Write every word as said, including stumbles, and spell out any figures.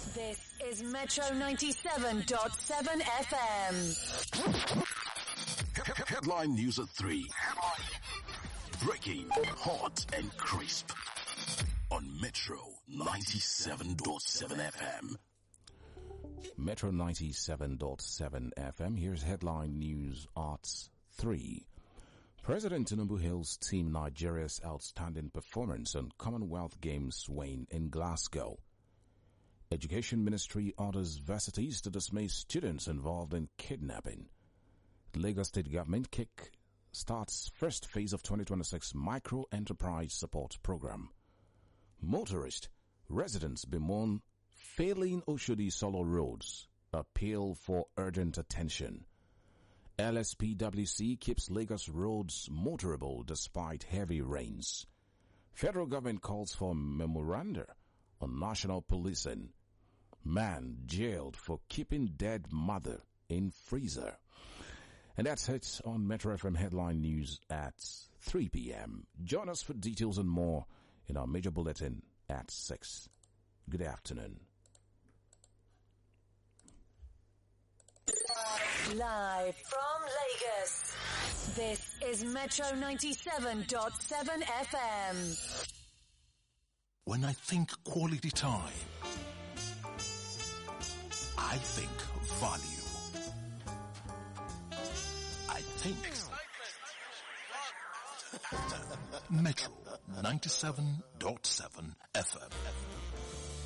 This is Metro ninety-seven point seven F M. Headline News at three. Breaking, hot and crisp. On Metro ninety-seven point seven F M. Metro ninety-seven point seven F M. Here's headline news at three. President Tinubu hails Team Nigeria's outstanding performance on Commonwealth Games weighing in Glasgow. Education Ministry orders varsities to dismiss students involved in kidnapping. Lagos State Government kick starts first phase of twenty twenty-six Micro Enterprise Support Program. Motorist residents bemoan failing Oshodi Solo roads. Appeal for urgent attention. L S P W C keeps Lagos roads motorable despite heavy rains. Federal government calls for memoranda on national policing. Man jailed for keeping dead mother in freezer. And that's it on Metro F M Headline News at three p.m. Join us for details and more in our major bulletin at six. Good afternoon. Live from Lagos, this is Metro ninety-seven point seven F M. When I think quality time, I think value. I think Metro ninety-seven point seven F M.